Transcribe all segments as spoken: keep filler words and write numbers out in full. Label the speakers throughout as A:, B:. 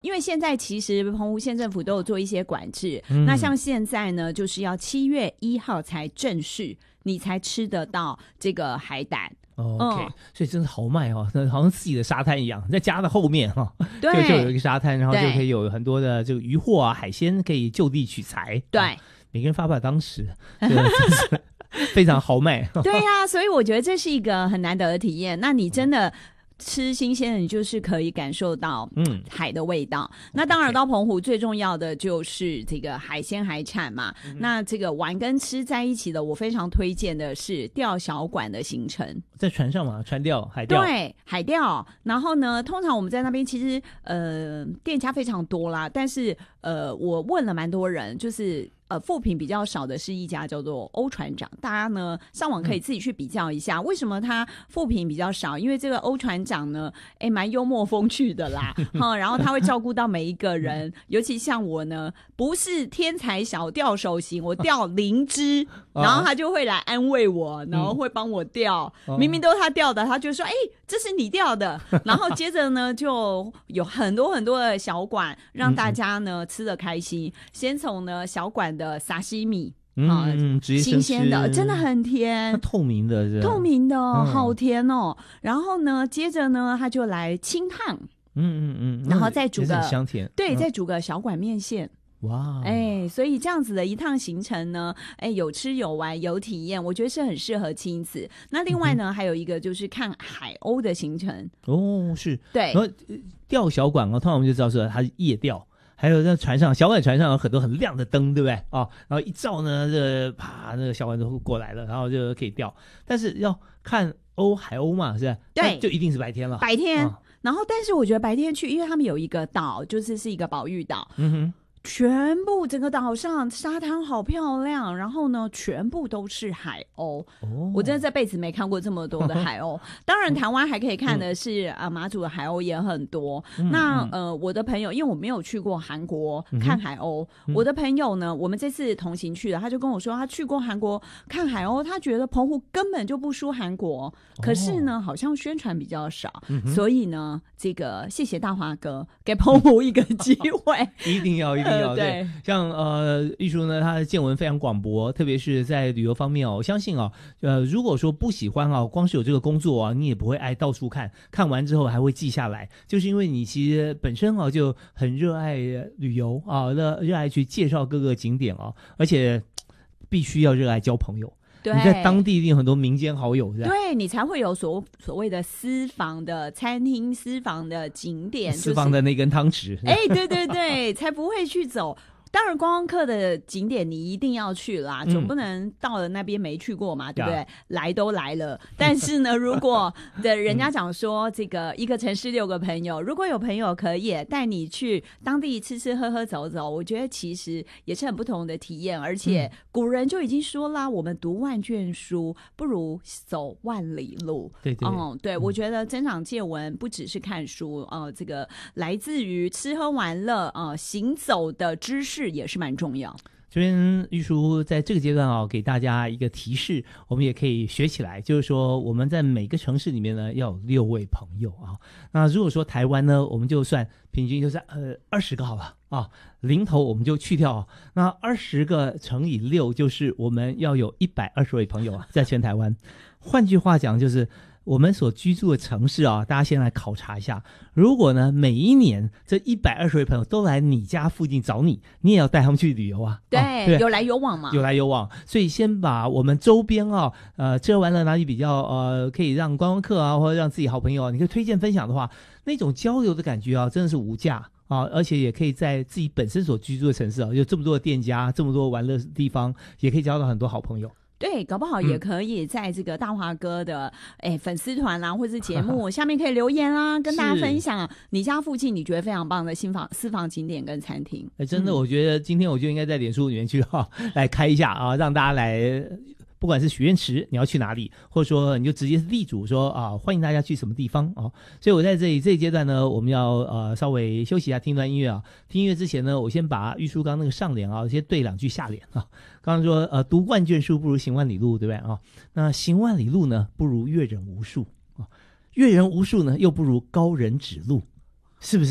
A: 因为现在其实澎湖县政府都有做一些管制，
B: 嗯、
A: 那像现在呢，就是要七月一号才正式，你才吃得到这个海胆。
B: 哦、OK，、嗯、所以真的豪迈哦，好像自己的沙滩一样，在家的后面哈、哦，
A: 对，
B: 就就有一个沙滩，然后就可以有很多的这个渔获啊、海鲜可以就地取材。
A: 对，
B: 啊、每个人发表当时，这个真是非常豪迈。
A: 对呀、啊，所以我觉得这是一个很难得的体验。那你真的。吃新鲜的，你就是可以感受到嗯海的味道。嗯、那当然到澎湖最重要的就是这个海鲜海产嘛。嗯、那这个玩跟吃在一起的，我非常推荐的是钓小馆的行程，
B: 在船上嘛，船钓海钓。
A: 对，海钓。然后呢，通常我们在那边其实呃店家非常多啦，但是呃我问了蛮多人，就是。呃，负评比较少的是一家叫做欧船长，大家呢上网可以自己去比较一下，嗯、为什么他负评比较少？因为这个欧船长呢，哎，蛮幽默风趣的啦，哈，然后他会照顾到每一个人，尤其像我呢，不是天才小钓手型，我钓零只，然后他就会来安慰我，然后会帮我钓，嗯、明明都是他钓的，他就说，哎，这是你钓的，然后接着呢就有很多很多的小馆，让大家呢吃得开心，先从呢小馆的。的沙西米，
B: 嗯，直接
A: 新鲜的，真的很甜，
B: 透明的是，
A: 透明的、嗯，好甜哦。然后呢，接着呢，他就来清烫，
B: 嗯嗯嗯，
A: 然后再煮个
B: 香甜，
A: 对，
B: 嗯、
A: 再煮个小管面线。
B: 哇，
A: 哎，所以这样子的一趟行程呢，哎，有吃有玩有体验，我觉得是很适合亲子。那另外呢，嗯、还有一个就是看海鸥的行程。
B: 哦，是，
A: 对，
B: 然后钓小馆哦，通常我们就知道说它是夜钓。还有在船上，小馆船上有很多很亮的灯，对不对啊、哦？然后一照呢，这啪，那个小馆都过来了，然后就可以钓。但是要看鸥海鸥嘛，是吧？
A: 对，
B: 就一定是白天了。
A: 白天，
B: 哦、
A: 然后但是我觉得白天去，因为他们有一个岛，就是是一个保育岛。
B: 嗯哼。
A: 全部整个岛上沙滩好漂亮，然后呢，全部都是海鸥。哦，我真的这辈子没看过这么多的海鸥。当然，台湾还可以看的是、嗯、啊，马祖的海鸥也很多。嗯、那呃，我的朋友，因为我没有去过韩国看海鸥、嗯，我的朋友呢，我们这次同行去了，他就跟我说，他去过韩国看海鸥，他觉得澎湖根本就不输韩国。可是呢，好像宣传比较少，嗯、所以呢，这个谢谢大华哥给澎湖一个机会，
B: 一定要一定。
A: 呃、
B: 对, 对，像呃玉书呢，他的见闻非常广博，特别是在旅游方面哦。我相信哦，呃，如果说不喜欢啊，光是有这个工作啊，你也不会爱到处看，看完之后还会记下来，就是因为你其实本身啊就很热爱旅游啊，热热爱去介绍各个景点啊，而且必须要热爱交朋友。
A: 对，
B: 你在当地一定有很多民间好友，
A: 对，你才会有所所谓的私房的餐厅、私房的景点、
B: 私房的那根汤匙。
A: 哎、就是，对对对，才不会去走。当然，观光客的景点你一定要去啦，总不能到了那边没去过嘛，嗯、对不对？啊、来都来了，但是呢，如果的人家讲说这个一个城市六个朋友，如果有朋友可以带你去当地吃吃喝喝走走，我觉得其实也是很不同的体验。而且古人就已经说啦，我们读万卷书不如走万里路。
B: 对对，
A: 嗯，对，我觉得增长见闻不只是看书，呃，这个来自于吃喝玩乐，呃，行走的知识。也是蛮重要。
B: 这边玉书在这个阶段啊、哦，给大家一个提示，我们也可以学起来，就是说我们在每个城市里面呢要有六位朋友啊。那如果说台湾呢，我们就算平均就是呃二十个好了啊，零头我们就去掉。那二十个乘以六，就是我们要有一百二十位朋友啊，在全台湾。换句话讲，就是我们所居住的城市啊，大家先来考察一下。如果呢，每一年这一百二十位朋友都来你家附近找你，你也要带他们去旅游啊。
A: 对，
B: 啊、对，
A: 有来有往嘛。
B: 有来有往，所以先把我们周边啊，呃，吃完了哪里比较呃，可以让观光客啊，或者让自己好朋友啊，你可以推荐分享的话，那种交流的感觉啊，真的是无价啊，而且也可以在自己本身所居住的城市啊，有这么多的店家，这么多玩乐地方，也可以交到很多好朋友。
A: 对，搞不好也可以在这个大华哥的哎、嗯、粉丝团啦，或是节目下面可以留言啦，跟大家分享你家附近你觉得非常棒的新房私房景点跟餐厅。
B: 哎，真的，我觉得今天我就应该在脸书里面去哈、哦、来开一下啊，让大家来。不管是许愿池你要去哪里，或者说你就直接是地主说啊，欢迎大家去什么地方啊。所以我在这里这一阶段呢，我们要呃稍微休息一下，听段音乐啊。听音乐之前呢，我先把玉书刚那个上联啊，先对两句下联啊。刚刚说呃，读万卷书不如行万里路，对不对啊？那行万里路呢，不如阅人无数啊。阅人无数呢，又不如高人指路，是不是？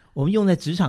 B: 我们用在职场